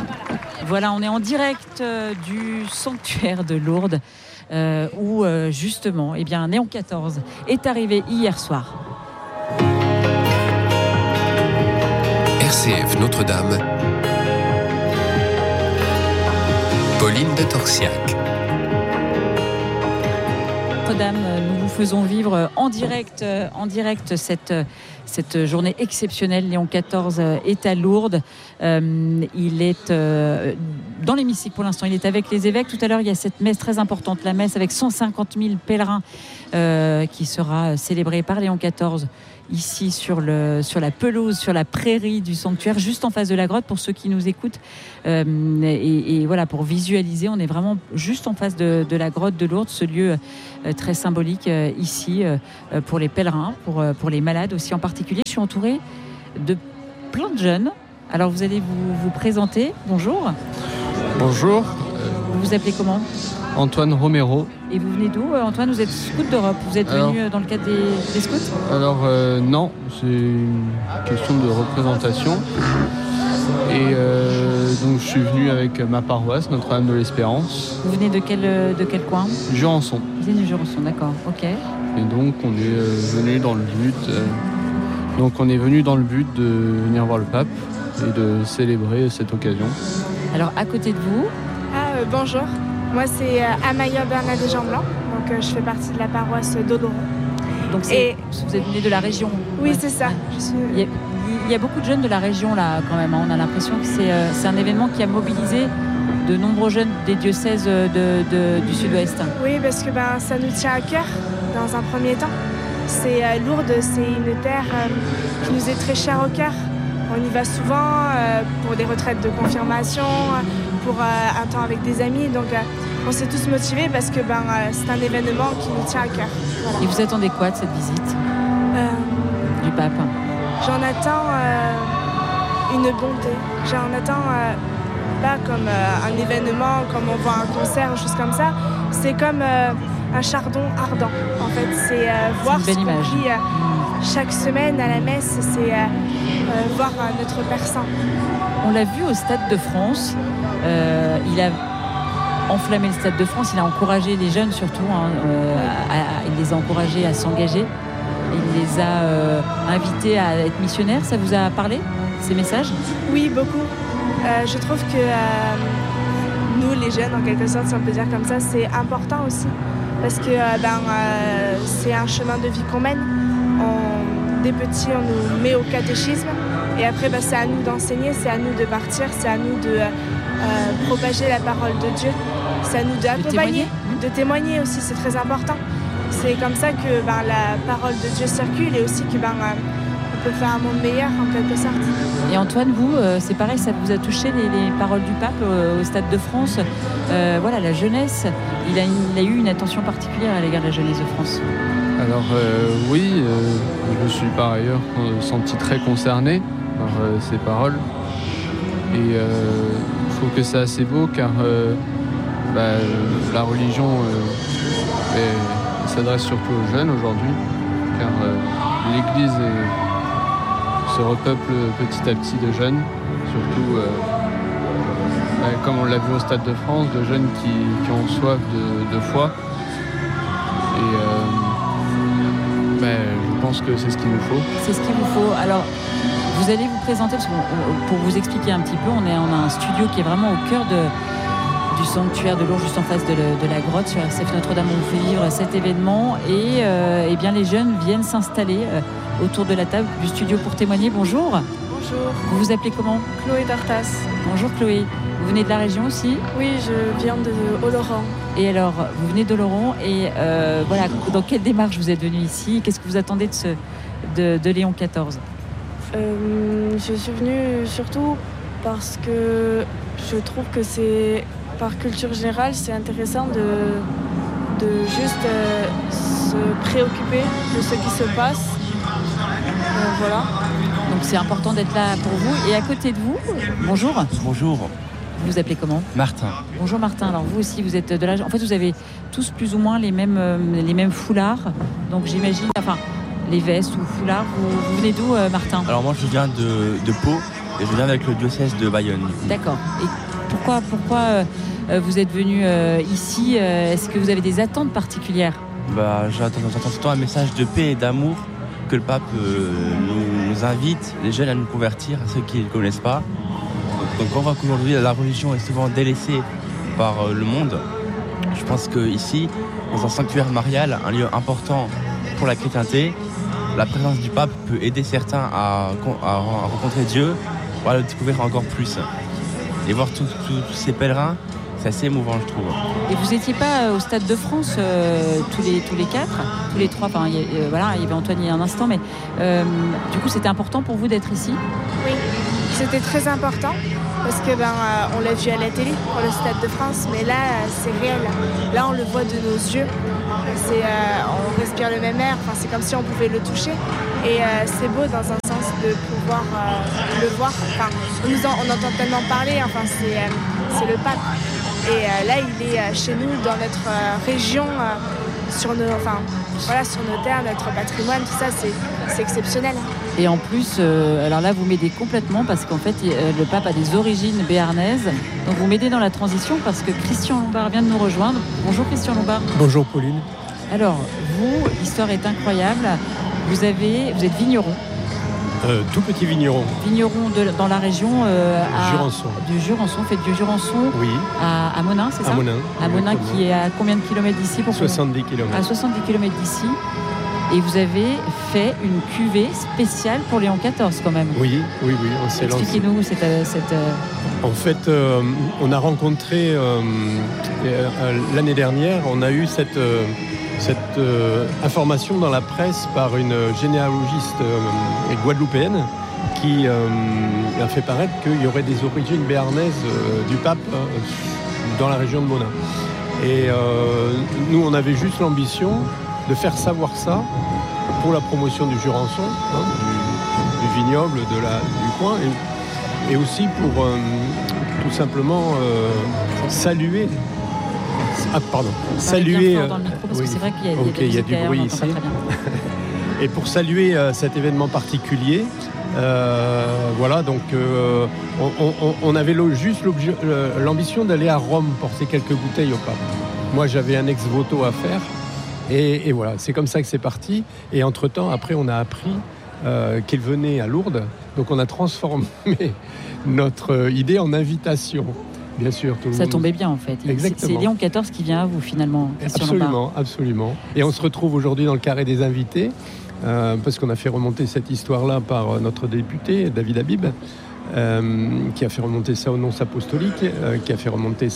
Voilà, on est en direct du sanctuaire de Lourdes où justement, Néon 14 est arrivé hier soir. RCF Notre-Dame, Pauline de Torsiac. Notre-Dame, nous vous faisons vivre en direct cette journée exceptionnelle. Léon XIV est à Lourdes. Il est dans l'hémicycle pour l'instant. Il est avec les évêques. Tout à l'heure, il y a cette messe très importante, la messe avec 150 000 pèlerins qui sera célébrée par Léon XIV ici sur la pelouse, sur la prairie du sanctuaire, juste en face de la grotte pour ceux qui nous écoutent. Et voilà, pour visualiser, on est vraiment juste en face de la grotte de Lourdes, ce lieu très symbolique ici pour les pèlerins, pour les malades aussi en particulier. Je suis entourée de plein de jeunes. Alors vous allez vous présenter. Bonjour. Bonjour. Vous vous appelez comment ? Antoine Romero. Et vous venez d'où, Antoine ? Vous êtes scout d'Europe. Vous êtes venu dans le cadre des scouts ? Alors non, c'est une question de représentation. Et donc je suis venu avec ma paroisse, Notre-Dame de l'Espérance. Vous venez de quel coin ? Jurançon. Vous venez du Jurançon, d'accord, ok. Et donc on est venu dans le but de venir voir le pape et de célébrer cette occasion. Alors à côté de vous. Bonjour, moi c'est Amaya Bernadette Jean-Blanc, donc je fais partie de la paroisse d'Oloron. Donc vous êtes venu de la région. Oui, ouais. C'est ça. Il y a beaucoup de jeunes de la région là quand même. On a l'impression que c'est un événement qui a mobilisé de nombreux jeunes des diocèses du sud-ouest. Oui, parce que ça nous tient à cœur dans un premier temps. Lourdes, c'est une terre qui nous est très chère au cœur. On y va souvent pour des retraites de confirmation, pour un temps avec des amis. Donc on s'est tous motivés parce que c'est un événement qui nous tient à cœur. Voilà. Et vous attendez quoi de cette visite du pape ? J'en attends une bonté. J'en attends pas comme un événement, comme on voit un concert, une chose comme ça. C'est comme un chardon ardent. En fait, c'est voir ce qu'on vit chaque semaine à la messe. C'est voir notre Père Saint. On l'a vu au Stade de France. Il a enflammé le Stade de France. Il a encouragé les jeunes surtout. Il les a encouragés à s'engager. Il les a invités à être missionnaires. Ça vous a parlé, ces messages ? Oui, beaucoup. Je trouve que nous, les jeunes, en quelque sorte, si on peut dire comme ça, c'est important aussi. Parce que c'est un chemin de vie qu'on mène. Dès petits, on nous met au catéchisme. Et après, c'est à nous d'enseigner, c'est à nous de partir, c'est à nous de propager la parole de Dieu. C'est à nous d'accompagner, de témoigner aussi, c'est très important. C'est comme ça que la parole de Dieu circule et aussi que on peut faire un monde meilleur en quelque sorte. Et Antoine, vous, c'est pareil, ça vous a touché les paroles du pape au Stade de France. Voilà, la jeunesse, il a eu une attention particulière à l'égard de la jeunesse de France. Alors oui, je me suis par ailleurs senti très concerné par ces paroles. Et je trouve que c'est assez beau car la religion s'adresse surtout aux jeunes aujourd'hui, car l'Église se repeuple petit à petit de jeunes, surtout comme on l'a vu au Stade de France, de jeunes qui ont soif de foi. Et je pense que c'est ce qu'il nous faut. C'est ce qu'il vous faut. Alors, vous allez vous présenter, parce que pour vous expliquer un petit peu, on a un studio qui est vraiment au cœur du sanctuaire de Lourdes, juste en face de la grotte. Sur RCF Notre-Dame, on vous fait vivre cet événement. Et les jeunes viennent s'installer autour de la table du studio pour témoigner. Bonjour. Bonjour. Vous vous appelez comment ? Chloé Dartas. Bonjour Chloé. Vous venez de la région aussi ? Oui, je viens de Oloron. Et alors, vous venez d'Oloron et voilà, dans quelle démarche vous êtes venu ici ? Qu'est-ce que vous attendez de Léon XIV ? Je suis venue surtout parce que je trouve que c'est, par culture générale, c'est intéressant de juste se préoccuper de ce qui se passe. Voilà. Donc c'est important d'être là pour vous. Et à côté de vous, bonjour. Bonjour. Vous vous appelez comment ? Martin. Bonjour Martin. Alors vous aussi, vous êtes de l'âge. En fait, vous avez tous plus ou moins les mêmes foulards. Donc j'imagine, les vestes ou foulards. Vous venez d'où, Martin ? Alors moi, je viens de Pau. et je viens avec le diocèse de Bayonne. D'accord. Et pourquoi vous êtes venu ici? Est-ce que vous avez des attentes particulières? J'attends surtout un message de paix et d'amour que le pape nous invite les jeunes à nous convertir, à ceux qui ne le connaissent pas. Donc on voit qu'aujourd'hui la religion est souvent délaissée par le monde. Je pense qu'ici, dans un sanctuaire marial, un lieu important pour la chrétienté, la présence du pape peut aider certains à rencontrer Dieu, ou à le découvrir encore plus. Et voir tous ces pèlerins, c'est assez émouvant, je trouve. Et vous n'étiez pas au Stade de France tous les quatre, tous les trois, enfin, il y avait Antoine il y a un instant, mais du coup c'était important pour vous d'être ici? Oui, c'était très important parce que on l'a vu à la télé pour le Stade de France, mais là c'est réel. Là on le voit de nos yeux. On respire le même air, c'est comme si on pouvait le toucher. Et c'est beau dans un sens de pouvoir le voir. On entend tellement parler, c'est le pape. Et là il est chez nous, dans notre région, sur nos terres, notre patrimoine, tout ça, c'est exceptionnel. Et en plus, alors là, vous m'aidez complètement parce qu'en fait, le pape a des origines béarnaises. Donc vous m'aidez dans la transition parce que Christian Lombard vient de nous rejoindre. Bonjour Christian Lombard. Bonjour Pauline. Alors, vous, l'histoire est incroyable. Vous êtes vigneron. Tout petit vigneron. Vigneron dans la région Jurançon. Du Jurançon, faites du Jurançon oui. à Monin, c'est ça? À Monin. À Monin, qui est à combien de kilomètres d'ici? 70 km. À 70 km d'ici. Et vous avez fait une cuvée spéciale pour Léon XIV quand même. Oui, on s'est lancé. Expliquez-nous cette... En fait, on a rencontré l'année dernière, on a eu cette information dans la presse par une généalogiste guadeloupéenne qui a fait paraître qu'il y aurait des origines béarnaises du pape dans la région de Monin. Et nous, on avait juste l'ambition de faire savoir ça pour la promotion du Jurançon, du vignoble du coin, et aussi pour tout simplement saluer. Ah, pardon. Saluer. Dans le micro, parce que c'est vrai qu'il y a du bruit ici. Et pour saluer cet événement particulier, donc on avait juste l'ambition d'aller à Rome porter quelques bouteilles au pape. Moi, j'avais un ex-voto à faire. Et voilà, c'est comme ça que c'est parti. Et entre-temps, après, on a appris qu'il venait à Lourdes. Donc, on a transformé notre idée en invitation. Bien sûr, tout le monde. Ça tombait bien, en fait. Exactement. C'est Léon XIV qui vient à vous, finalement. Absolument. Et on se retrouve aujourd'hui dans le carré des invités, parce qu'on a fait remonter cette histoire-là par notre député, David Habib, qui a fait remonter ça au nonce apostolique, qui a fait remonter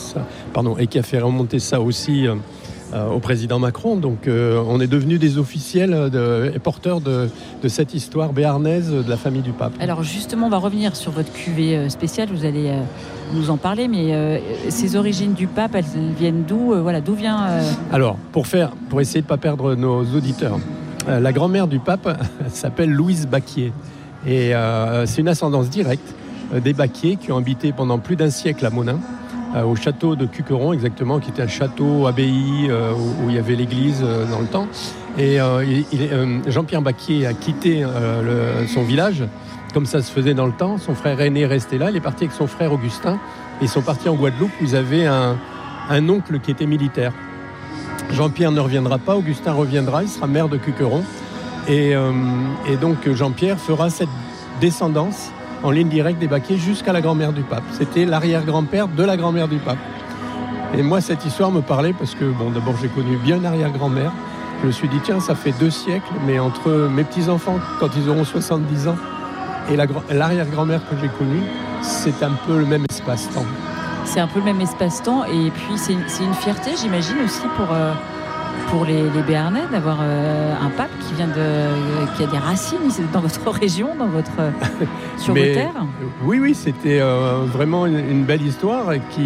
ça aussi au président Macron. Donc on est devenus des officiels et porteurs de cette histoire béarnaise de la famille du pape. Alors justement, on va revenir sur votre cuvée spéciale, vous allez nous en parler, mais ces origines du pape, elles viennent d'où? D'où vient Alors, pour essayer de ne pas perdre nos auditeurs, la grand-mère du pape s'appelle Louise Baquier. Et c'est une ascendance directe des Baquier qui ont habité pendant plus d'un siècle à Monin, au château de Cuqueron exactement, qui était un château abbaye où il y avait l'église dans le temps. Et Jean-Pierre Baquier a quitté son village, comme ça se faisait dans le temps. Son frère aîné restait là, il est parti avec son frère Augustin. Ils sont partis en Guadeloupe où ils avaient un oncle qui était militaire. Jean-Pierre ne reviendra pas, Augustin reviendra, il sera maire de Cuqueron. Et donc Jean-Pierre fera cette descendance en ligne directe des Baquier jusqu'à la grand-mère du pape. C'était l'arrière-grand-père de la grand-mère du pape. Et moi, cette histoire me parlait parce que, d'abord, j'ai connu bien l'arrière-grand-mère. Je me suis dit, tiens, ça fait 2 siècles, mais entre mes petits-enfants, quand ils auront 70 ans, et l'arrière-grand-mère que j'ai connue, c'est un peu le même espace-temps. C'est un peu le même espace-temps, et puis c'est une fierté, j'imagine, aussi pour les Béarnais d'avoir un pape qui a des racines dans votre région, sur vos terres. Oui, c'était vraiment une belle histoire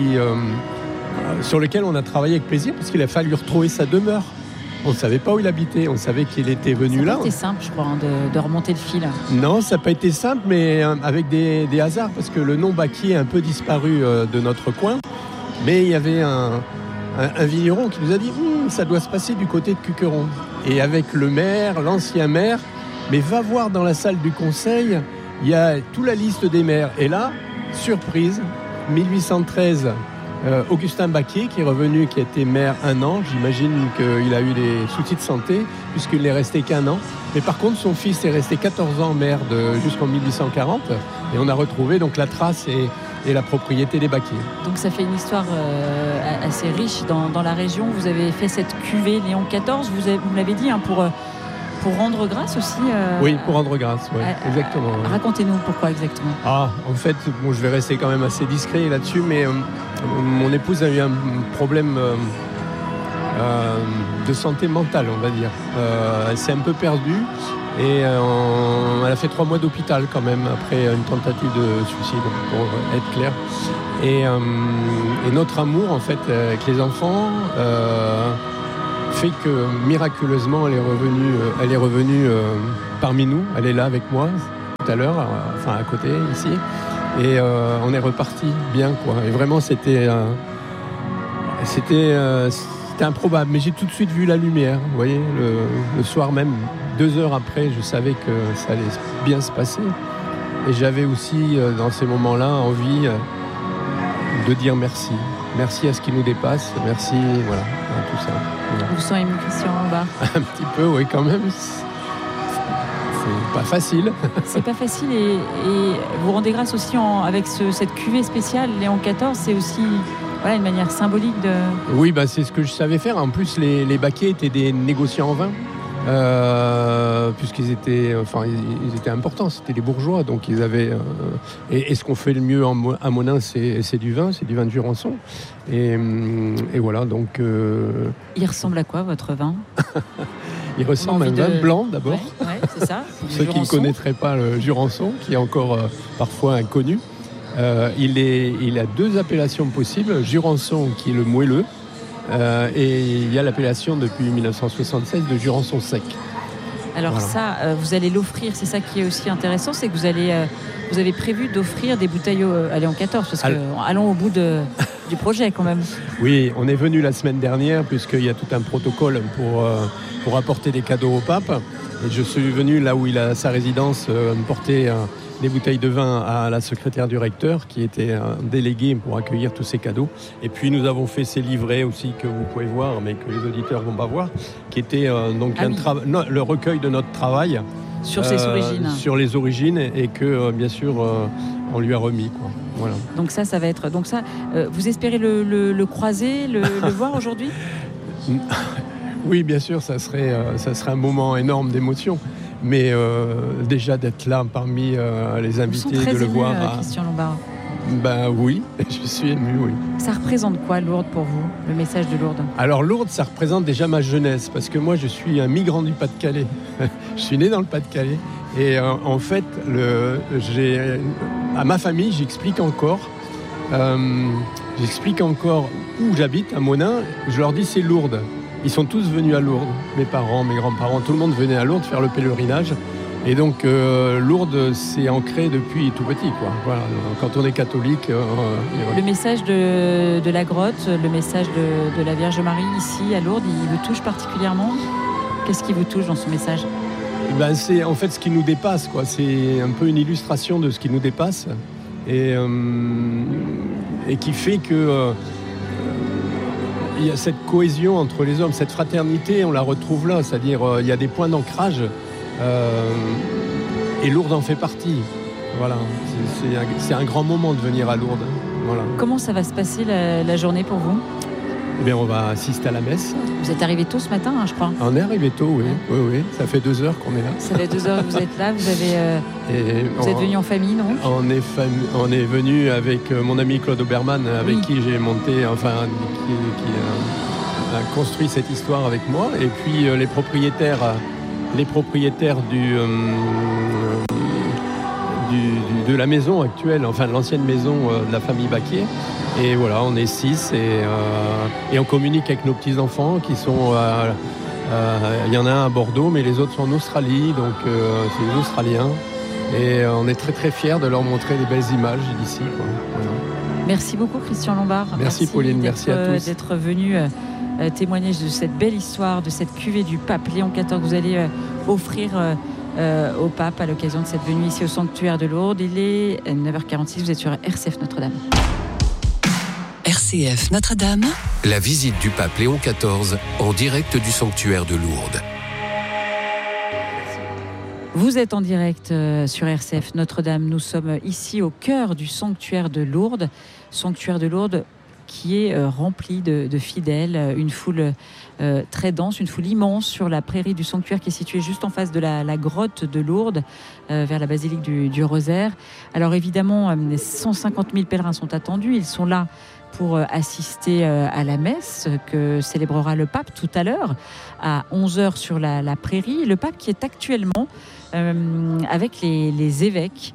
sur laquelle on a travaillé avec plaisir parce qu'il a fallu retrouver sa demeure. On ne savait pas où il habitait, on savait qu'il était venu là. Ça n'a pas été simple, je crois, de remonter le fil. Non, ça n'a pas été simple, mais avec des hasards, parce que le nom Baquier a un peu disparu de notre coin. Mais il y avait un vigneron qui nous a dit ça doit se passer du côté de Cuqueron. Et avec le maire, l'ancien maire, mais va voir dans la salle du conseil il y a toute la liste des maires. Et là, surprise, 1813, Augustin Baquier qui est revenu, qui a été maire 1 an. J'imagine qu'il a eu des soucis de santé puisqu'il n'est resté qu'1 an. Mais par contre, son fils est resté 14 ans maire jusqu'en 1840. Et on a retrouvé donc la trace et la propriété des Baquier. Donc ça fait une histoire assez riche dans la région. Vous avez fait cette cuvée Léon XIV, vous l'avez dit, hein, pour rendre grâce aussi. Oui, pour rendre grâce, ouais, exactement. Ouais. Racontez-nous pourquoi exactement. En fait, je vais rester quand même assez discret là-dessus, mais mon épouse a eu un problème de santé mentale, on va dire. Elle s'est un peu perdue et elle a fait 3 mois d'hôpital quand même après une tentative de suicide, pour être clair. Et notre amour, en fait, avec les enfants, fait que miraculeusement elle est revenue parmi nous. Elle est là avec moi tout à l'heure, enfin à côté ici, et on est reparti bien, quoi. Et vraiment c'était improbable, mais j'ai tout de suite vu la lumière. Vous voyez, le soir même, 2 heures après, je savais que ça allait bien se passer, et j'avais aussi dans ces moments-là envie de dire merci. Merci à ce qui nous dépasse, merci, voilà, à tout ça. Voilà. Vous sentez ému, Christian Lombard? Un petit peu, oui, quand même. C'est pas facile. C'est pas facile, et vous rendez grâce aussi avec cette cuvée spéciale Léon XIV, c'est aussi une manière symbolique de... Oui, c'est ce que je savais faire. En plus, les Baquier étaient des négociants en vin. Puisqu'ils étaient, ils étaient importants, c'était des bourgeois, donc ils avaient. Et ce qu'on fait le mieux à Monin, c'est du vin de Jurançon. Et voilà, donc. Il ressemble à quoi votre vin? Il ressemble à un vin blanc d'abord. Ouais, c'est ça. Pour ceux qui ne connaîtraient pas le Jurançon, qui est encore parfois inconnu, il a 2 appellations possibles. Jurançon, qui est le moelleux. Et il y a l'appellation depuis 1976 de Jurançon sec. Alors voilà. Ça, vous allez l'offrir, c'est ça qui est aussi intéressant, c'est que vous avez prévu d'offrir des bouteilles à Léon XIV, parce que allons au bout du projet quand même. Oui, on est venu la semaine dernière, puisqu'il y a tout un protocole pour apporter des cadeaux au pape. Et je suis venu là où il a sa résidence porter des bouteilles de vin à la secrétaire du recteur qui était déléguée pour accueillir tous ces cadeaux. Et puis nous avons fait ces livrets aussi que vous pouvez voir mais que les auditeurs ne vont pas voir, qui était le recueil de notre travail sur ses origines. Sur les origines et que bien sûr on lui a remis, quoi. Voilà. Donc ça va être... Donc ça, vous espérez le croiser, le voir aujourd'hui? Oui, bien sûr, ça serait un moment énorme d'émotion. Mais déjà d'être là parmi les invités, de le voir. Christian Lombard. Oui, je suis ému, oui. Ça représente quoi Lourdes pour vous, le message de Lourdes? Alors Lourdes, ça représente déjà ma jeunesse, parce que moi je suis un migrant du Pas-de-Calais. Je suis né dans le Pas-de-Calais. Et en fait, à ma famille, j'explique encore où j'habite, à Monin. Je leur dis c'est Lourdes. Ils sont tous venus à Lourdes, mes parents, mes grands-parents, tout le monde venait à Lourdes faire le pèlerinage. Et donc Lourdes, c'est ancré depuis tout petit, quoi. Voilà. Quand on est catholique... Le message de la grotte, le message de la Vierge Marie ici à Lourdes, il vous touche particulièrement? Qu'est-ce qui vous touche dans ce message? C'est en fait ce qui nous dépasse, quoi. C'est un peu une illustration de ce qui nous dépasse et qui fait que... il y a cette cohésion entre les hommes, cette fraternité, on la retrouve là, c'est-à-dire il y a des points d'ancrage et Lourdes en fait partie. Voilà, c'est un grand moment de venir à Lourdes. Voilà. Comment ça va se passer la journée pour vous? Eh bien, on va assister à la messe. Vous êtes arrivé tôt ce matin, je crois. On est arrivé tôt, oui. Ouais. Oui. Ça fait 2 heures qu'on est là. Ça fait 2 heures que vous êtes là. Vous êtes venu en famille, non? On est venu avec mon ami Claude Obermann, avec qui j'ai monté, qui a construit cette histoire avec moi. Et puis les propriétaires de la maison actuelle, enfin de l'ancienne maison de la famille Baquier. Et voilà, on est 6 et on communique avec nos petits-enfants qui sont... il y en a un à Bordeaux, mais les autres sont en Australie, donc c'est des Australiens. Et on est très très fiers de leur montrer les belles images d'ici, quoi. Voilà. Merci beaucoup Christian Lombard. Merci Pauline, merci à tous. D'être venu témoigner de cette belle histoire, de cette cuvée du pape Léon XIV que vous allez offrir au pape à l'occasion de cette venue ici au sanctuaire de Lourdes. Il est 9h46, vous êtes sur RCF Notre-Dame. RCF Notre-Dame. La visite du pape Léon XIV en direct du sanctuaire de Lourdes. Vous êtes en direct sur RCF Notre-Dame. Nous sommes ici au cœur du sanctuaire de Lourdes. Sanctuaire de Lourdes qui est rempli de fidèles, une foule très dense, une foule immense sur la prairie du sanctuaire qui est située juste en face de la grotte de Lourdes, vers la basilique du Rosaire. Alors évidemment, 150 000 pèlerins sont attendus. Ils sont là pour assister à la messe que célébrera le pape tout à l'heure à 11h sur la prairie. Le pape qui est actuellement avec les évêques,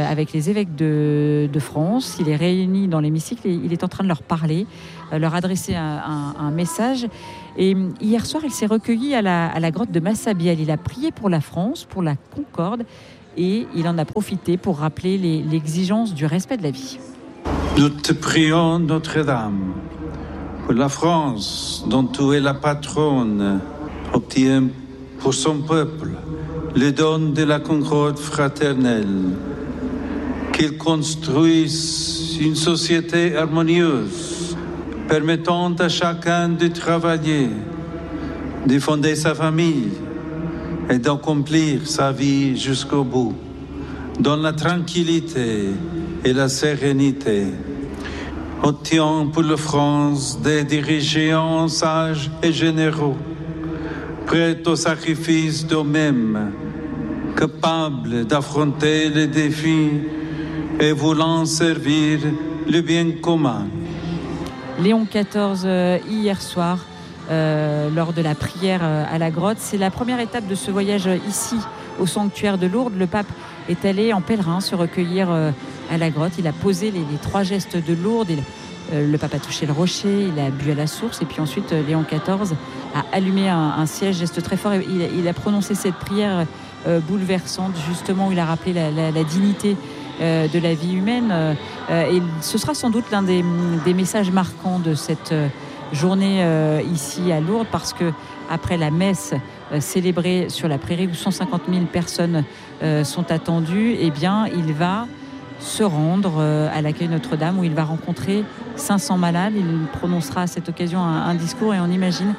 de France. Il est réuni dans l'hémicycle et il est en train de leur parler, leur adresser un message. Et hier soir, il s'est recueilli à la grotte de Massabielle. Il a prié pour la France, pour la Concorde, et il en a profité pour rappeler l'exigence du respect de la vie. Nous te prions, Notre-Dame, pour la France, dont tu es la patronne, obtiens pour son peuple le don de la concorde fraternelle, qu'il construise une société harmonieuse, permettant à chacun de travailler, de fonder sa famille et d'accomplir sa vie jusqu'au bout, dans la tranquillité et la sérénité. Obtiens pour la France des dirigeants sages et généreux, prêts au sacrifice d'eux-mêmes, capables d'affronter les défis et voulant servir le bien commun. Léon XIV, hier soir, lors de la prière à la grotte, c'est la première étape de ce voyage ici, au sanctuaire de Lourdes. Le pape est allé en pèlerin se recueillir à la grotte. Il a posé les 3 gestes de Lourdes. Le pape a touché le rocher, il a bu à la source, et puis ensuite Léon XIV a allumé un siège, geste très fort. Il a prononcé cette prière bouleversante, justement, où il a rappelé la dignité de la vie humaine. Et ce sera sans doute l'un des messages marquants de cette journée ici à Lourdes, parce que après la messe célébrée sur la prairie où 150 000 personnes sont attendues, eh bien, il va se rendre à l'accueil Notre-Dame où il va rencontrer 500 malades. Il prononcera à cette occasion un discours, et on imagine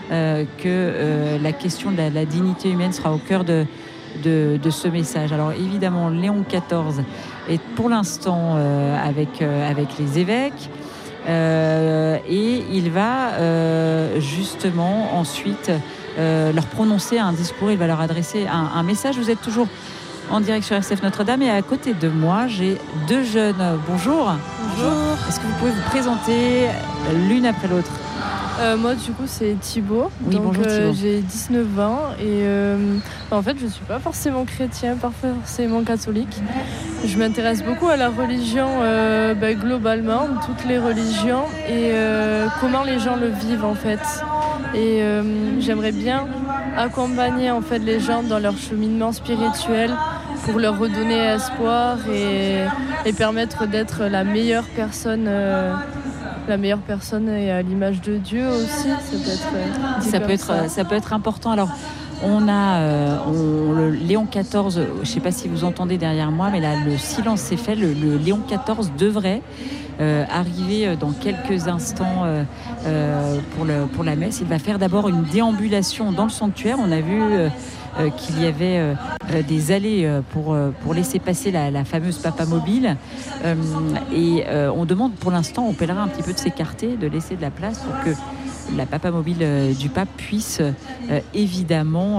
que la question de la dignité humaine sera au cœur de ce message. Alors évidemment, Léon XIV est pour l'instant avec les évêques, et il va justement ensuite leur prononcer un discours. Il va leur adresser un message. Vous êtes toujours en direct sur RCF Notre-Dame, et à côté de moi, j'ai 2 jeunes. Bonjour. Bonjour. Est-ce que vous pouvez vous présenter l'une après l'autre ? Moi, du coup, c'est Thibaut. Oui, donc, bonjour Thibaut. j'ai 19 ans et en fait, je ne suis pas forcément chrétien, pas forcément catholique. Je m'intéresse beaucoup à la religion globalement, toutes les religions, et comment les gens le vivent en fait. Et j'aimerais bien accompagner en fait les gens dans leur cheminement spirituel pour leur redonner espoir et permettre d'être la meilleure personne et à l'image de Dieu aussi. Ça peut être important. Alors, on a le Léon XIV, je ne sais pas si vous entendez derrière moi, mais là, le silence s'est fait. Le Léon XIV devrait arriver dans quelques instants pour la messe. Il va faire d'abord une déambulation dans le sanctuaire. On a vu qu'il y avait des allées pour laisser passer la fameuse papamobile. Et on demande pour l'instant aux pèlerins un petit peu de s'écarter, de laisser de la place pour que la papamobile du pape puisse évidemment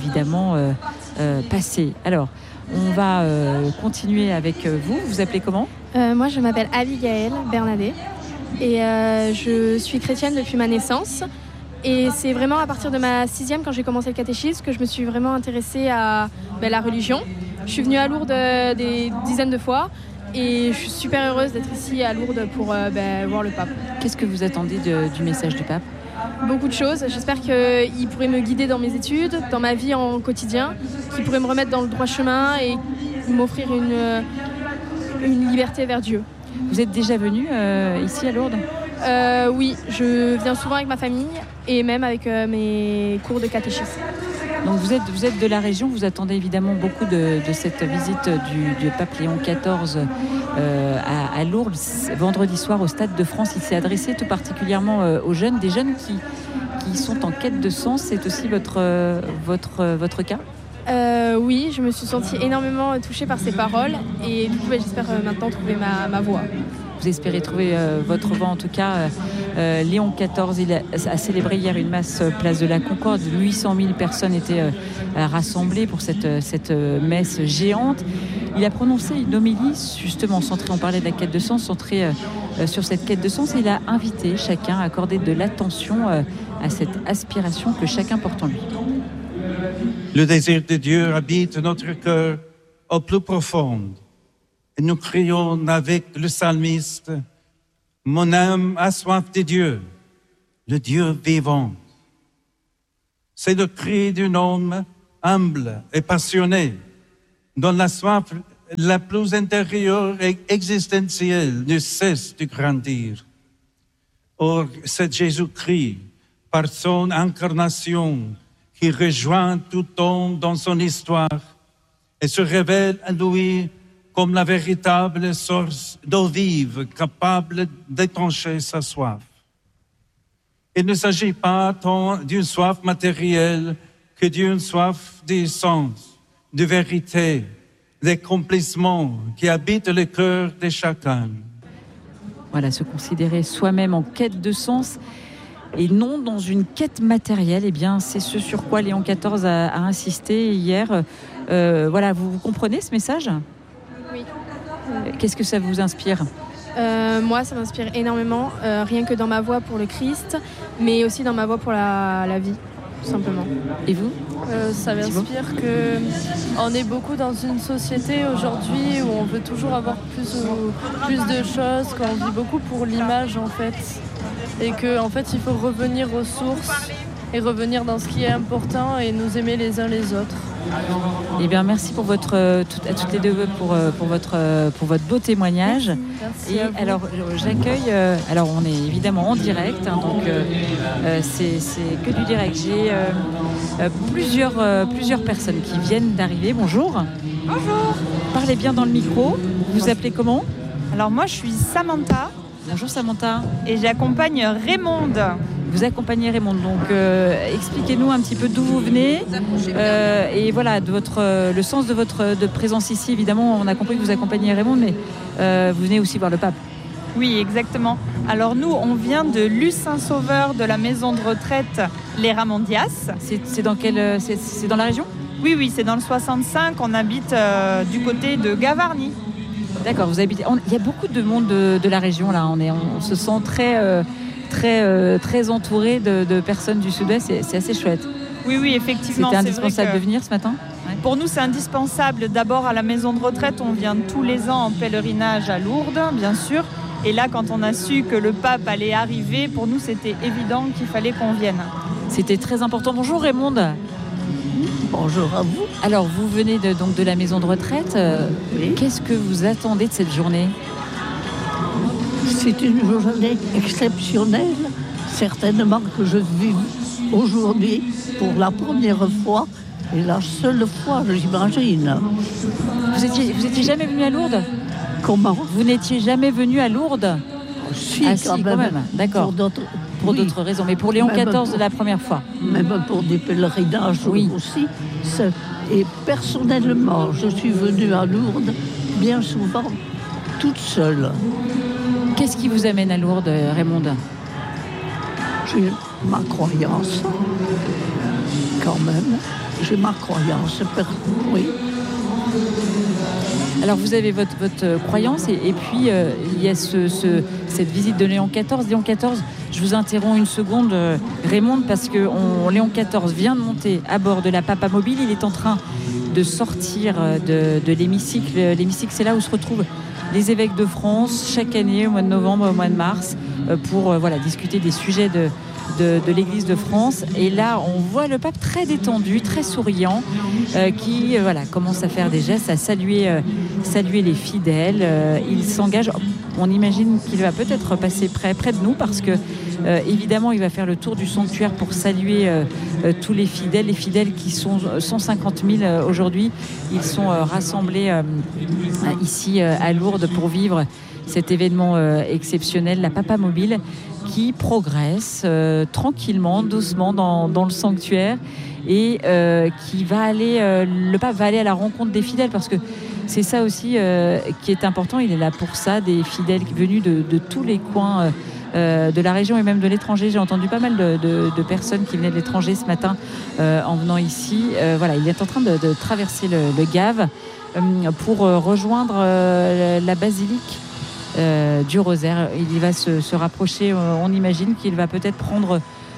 passer. Alors, on va continuer avec vous. Vous vous appelez comment ? Moi, je m'appelle Abigaël Bernadet et je suis chrétienne depuis ma naissance. Et c'est vraiment à partir de ma 6e, quand j'ai commencé le catéchisme, que je me suis vraiment intéressée à la religion. Je suis venue à Lourdes des dizaines de fois et je suis super heureuse d'être ici à Lourdes pour voir le pape. Qu'est-ce que vous attendez du message du pape ? Beaucoup de choses. J'espère qu'il pourrait me guider dans mes études, dans ma vie en quotidien, qu'il pourrait me remettre dans le droit chemin et m'offrir une liberté vers Dieu. Vous êtes déjà venu ici à Lourdes ? Oui, je viens souvent avec ma famille et même avec mes cours de catéchisme. Donc vous êtes de la région, vous attendez évidemment beaucoup de cette visite du pape Léon XIV à Lourdes. Vendredi soir au Stade de France, il s'est adressé tout particulièrement aux jeunes, des jeunes qui sont en quête de sens. C'est aussi votre cas ? Oui, je me suis sentie énormément touchée par ses paroles et du coup j'espère maintenant trouver ma voie. Vous espérez trouver votre voie en tout cas. Léon XIV, il a célébré hier une messe place de la Concorde. 800 000 personnes étaient rassemblées pour cette messe géante. Il a prononcé une homélie justement centrée, on parlait de la quête de sens, centrée sur cette quête de sens. Et il a invité chacun à accorder de l'attention à cette aspiration que chacun porte en lui. Le désir de Dieu habite notre cœur au plus profond. Et nous crions avec le psalmiste, « Mon âme a soif de Dieu, le Dieu vivant. » C'est le cri d'un homme humble et passionné, dont la soif la plus intérieure et existentielle ne cesse de grandir. Or, c'est Jésus-Christ, par son incarnation, qui rejoint tout homme dans son histoire et se révèle à lui comme la véritable source d'eau vive capable d'étancher sa soif. Il ne s'agit pas tant d'une soif matérielle que d'une soif du sens, de vérité, d'accomplissement qui habite le cœur de chacun. Voilà, se considérer soi-même en quête de sens et non dans une quête matérielle. Eh bien, c'est ce sur quoi Léon XIV a insisté hier. Voilà, vous comprenez ce message ? Oui. Qu'est-ce que ça vous inspire ? Moi, ça m'inspire énormément, rien que dans ma voie pour le Christ, mais aussi dans ma voie pour la vie, tout simplement. Et vous ? Ça m'inspire qu'on est beaucoup dans une société aujourd'hui où on veut toujours avoir plus de choses, qu'on vit beaucoup pour l'image en fait, et qu'en fait il faut revenir aux sources et revenir dans ce qui est important et nous aimer les uns les autres. Eh bien, merci pour à toutes les deux pour votre beau témoignage. Merci et alors, j'accueille. Alors, on est évidemment en direct, hein, donc c'est que du direct. J'ai plusieurs personnes qui viennent d'arriver. Bonjour. Bonjour. Parlez bien dans le micro. Vous vous appelez comment ? Alors moi, je suis Samantha. Bonjour Samantha. Et j'accompagne Raymonde. Vous accompagnez Raymonde, donc expliquez-nous un petit peu d'où vous venez et voilà, le sens de votre présence ici. Évidemment, on a compris que vous accompagnez Raymonde, mais vous venez aussi voir le pape. Oui, exactement. Alors nous, on vient de Luce-Saint-Sauveur, de la maison de retraite Les Ramondias. C'est dans la région ? Oui, c'est dans le 65. On habite du côté de Gavarnie. D'accord, vous habitez. Il y a beaucoup de monde de la région là. On se sent très entouré de personnes du Sud-Ouest. C'est assez chouette. Oui, effectivement. C'était indispensable de venir ce matin ? Pour nous, c'est indispensable. D'abord, à la maison de retraite, on vient tous les ans en pèlerinage à Lourdes, bien sûr. Et là, quand on a su que le pape allait arriver, pour nous, c'était évident qu'il fallait qu'on vienne. C'était très important. Bonjour Raymonde. Bonjour à vous. Alors, vous venez donc de la maison de retraite. Oui. Qu'est-ce que vous attendez de cette journée ? C'est une journée exceptionnelle, certainement que je vis aujourd'hui pour la première fois et la seule fois, j'imagine. Vous étiez jamais venu à Lourdes ? Comment ? Vous n'étiez jamais venu à Lourdes ? Si, quand même. D'accord. Pour d'autres raisons, mais pour Léon XIV, la première fois. Même pour des pèlerinages aussi. Et personnellement, je suis venue à Lourdes bien souvent toute seule. Qu'est-ce qui vous amène à Lourdes, Raymonde ? J'ai ma croyance, quand même. J'ai ma croyance, oui. Alors vous avez votre croyance et puis il y a cette visite de Léon XIV. Léon XIV, je vous interromps une seconde, Raymonde, parce que Léon XIV vient de monter à bord de la Papa Mobile. Il est en train de sortir de l'hémicycle. L'hémicycle, c'est là où se retrouvent les évêques de France chaque année, au mois de novembre, au mois de mars, pour discuter des sujets de l'Église de France. Et là, on voit le pape très détendu, très souriant, qui commence à faire des gestes, à saluer les fidèles. Il s'engage. On imagine qu'il va peut-être passer près de nous parce que évidemment il va faire le tour du sanctuaire pour saluer tous les fidèles qui sont 150 000 aujourd'hui. Ils sont rassemblés ici à Lourdes pour vivre cet événement exceptionnel, la Papa Mobile, qui progresse tranquillement, doucement dans le sanctuaire et qui va aller, le pape va aller à la rencontre des fidèles parce que c'est ça aussi qui est important. Il est là pour ça, des fidèles venus de tous les coins de la région et même de l'étranger. J'ai entendu pas mal de personnes qui venaient de l'étranger ce matin en venant ici. Voilà, il est en train de traverser le Gave pour rejoindre la basilique du Rosaire. Il va se rapprocher, on imagine qu'il va peut-être prendre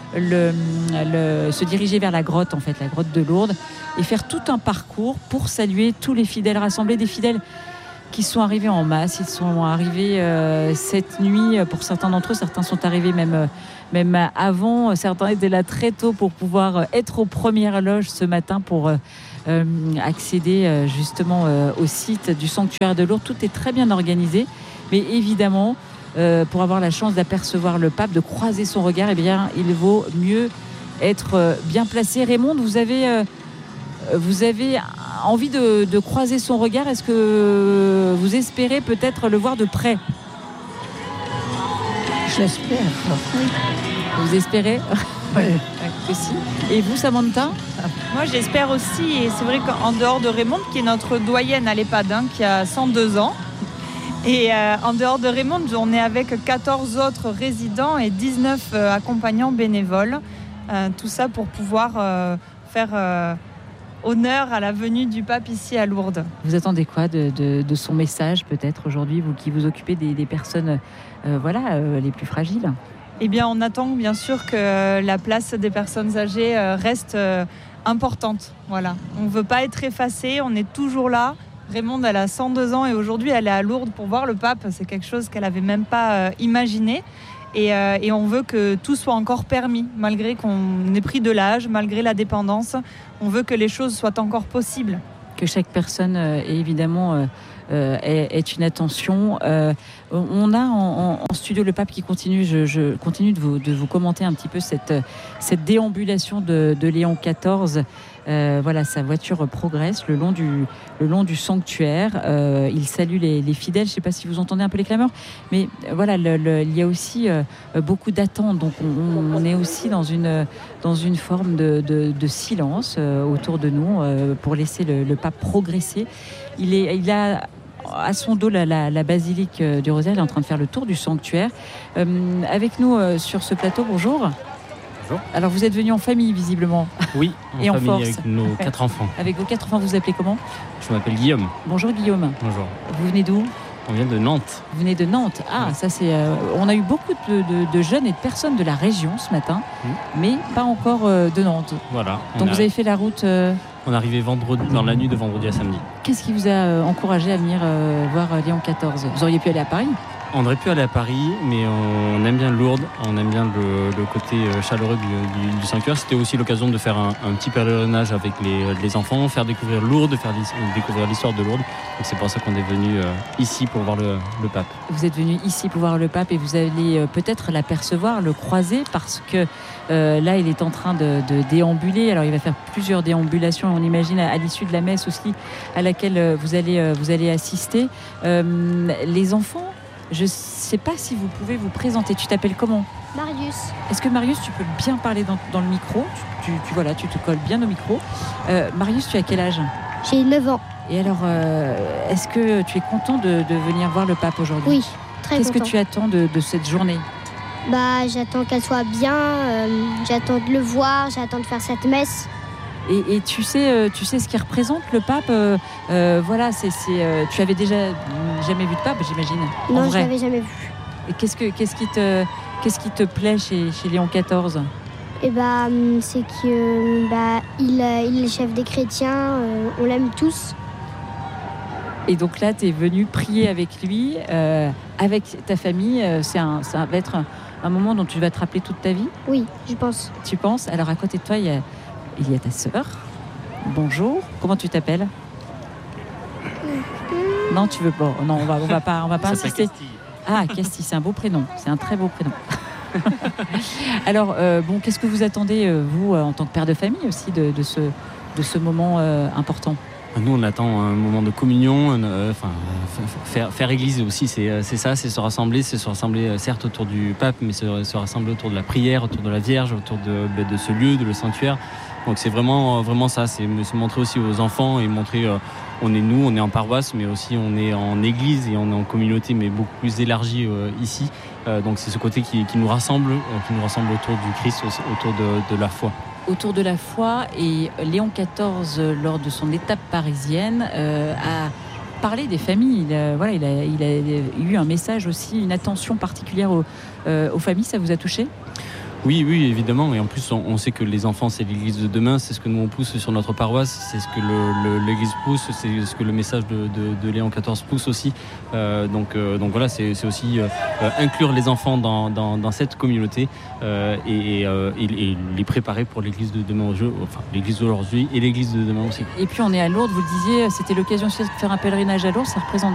se diriger vers la grotte de Lourdes et faire tout un parcours pour saluer tous les fidèles rassemblés, des fidèles qui sont arrivés en masse. Ils sont arrivés cette nuit pour certains d'entre eux, certains sont arrivés même avant, certains étaient là très tôt pour pouvoir être aux premières loges ce matin pour accéder justement au site du sanctuaire de Lourdes. Tout est très bien organisé, mais évidemment pour avoir la chance d'apercevoir le pape, de croiser son regard, eh bien, il vaut mieux être bien placé. Raymond, vous avez envie de croiser son regard. Est-ce que vous espérez peut-être le voir de près ? J'espère. Vous espérez ? Oui. Aussi. Et vous, Samantha ? Moi, j'espère aussi. Et c'est vrai qu'en dehors de Raymond, qui est notre doyenne à l'EHPAD, qui a 102 ans, et en dehors de Raymond, on est avec 14 autres résidents et 19 accompagnants bénévoles. Tout ça pour pouvoir faire honneur à la venue du pape ici à Lourdes. Vous attendez quoi de son message peut-être aujourd'hui, vous qui vous occupez des personnes les plus fragiles ? Eh bien, on attend bien sûr que la place des personnes âgées reste importante. Voilà. On ne veut pas être effacé, on est toujours là. Raymond, elle a 102 ans et aujourd'hui, elle est à Lourdes pour voir le pape. C'est quelque chose qu'elle n'avait même pas imaginé. Et on veut que tout soit encore permis, malgré qu'on ait pris de l'âge, malgré la dépendance. On veut que les choses soient encore possibles. Que chaque personne, évidemment, ait une attention. On a en studio le pape qui continue. Je continue de vous commenter un petit peu cette déambulation de Léon XIV. Sa voiture progresse le long du sanctuaire. Il salue les fidèles. Je ne sais pas si vous entendez un peu les clameurs, mais il y a aussi beaucoup d'attentes. Donc on est aussi dans une forme de silence autour de nous pour laisser le pape progresser. Il a à son dos la basilique du Rosaire. Il est en train de faire le tour du sanctuaire. Avec nous sur ce plateau, bonjour. Bonjour. Alors vous êtes venu en famille visiblement. Oui, et en force. Avec nos 4 enfants. Avec vos 4 enfants, vous vous appelez comment ? Je m'appelle Guillaume. Bonjour Guillaume. Bonjour. Vous venez d'où ? On vient de Nantes. Vous venez de Nantes. Ah, ça c'est. On a eu beaucoup de jeunes et de personnes de la région ce matin, mais pas encore de Nantes. Voilà. Donc vous avez fait la route. On est arrivé dans la nuit de vendredi à samedi. Qu'est-ce qui vous a encouragé à venir voir Léon XIV ? Vous auriez pu aller à Paris ? On aurait pu aller à Paris, mais on aime bien Lourdes, on aime bien le côté chaleureux du sanctuaire. C'était aussi l'occasion de faire un petit pèlerinage avec les enfants, faire découvrir Lourdes, faire découvrir l'histoire de Lourdes. Donc c'est pour ça qu'on est venu ici pour voir le pape. Vous êtes venu ici pour voir le pape et vous allez peut-être l'apercevoir, le croiser, parce que là il est en train de déambuler. Alors il va faire plusieurs déambulations, on imagine à l'issue de la messe aussi à laquelle vous allez assister. Les enfants, je ne sais pas si vous pouvez vous présenter. Tu t'appelles comment ? Marius. Est-ce que Marius, tu peux bien parler dans le micro ? Tu te colles bien au micro. Marius, tu as quel âge ? J'ai 9 ans. Et alors, est-ce que tu es content de venir voir le pape aujourd'hui ? Oui, très content. Qu'est-ce que tu attends de cette journée ? J'attends qu'elle soit bien, j'attends de le voir, j'attends de faire cette messe. Et tu sais ce qu'il représente le pape. Tu avais déjà jamais vu de pape, j'imagine. Non, je l'avais jamais vu. Et qu'est-ce qui te plaît chez Léon XIV ? C'est qu'il est le chef des chrétiens. On l'aime tous. Et donc là, tu es venu prier avec lui, avec ta famille. Ça va être un moment dont tu vas te rappeler toute ta vie ? Oui, je pense. Tu penses ? Alors à côté de toi, il y a ta sœur. Bonjour. Comment tu t'appelles ? Non, tu veux pas. Non, on va pas insister. Ah, Casti, c'est un beau prénom. C'est un très beau prénom. Alors, qu'est-ce que vous attendez, vous, en tant que père de famille aussi, de ce moment important ? Nous, on attend un moment de communion, faire église aussi, c'est ça, c'est se rassembler certes autour du pape, mais se rassembler autour de la prière, autour de la Vierge, autour de ce lieu, de le sanctuaire. Donc c'est vraiment ça, c'est se montrer aussi aux enfants et montrer, on est en paroisse, mais aussi on est en église et on est en communauté, mais beaucoup plus élargie ici. Donc c'est ce côté qui nous rassemble autour du Christ, autour de la foi. Autour de la foi, et Léon XIV, lors de son étape parisienne, a parlé des familles. Il a eu un message aussi, une attention particulière aux familles. Ça vous a touché ? Oui, évidemment. Et en plus, on sait que les enfants, c'est l'Église de demain. C'est ce que nous, on pousse sur notre paroisse. C'est ce que l'Église pousse. C'est ce que le message de Léon XIV pousse aussi. Donc voilà, c'est aussi inclure les enfants dans cette communauté et les préparer pour l'Église de demain, l'Église d'aujourd'hui et l'Église de demain aussi. Et puis, on est à Lourdes, vous le disiez, c'était l'occasion aussi de faire un pèlerinage à Lourdes. Ça représente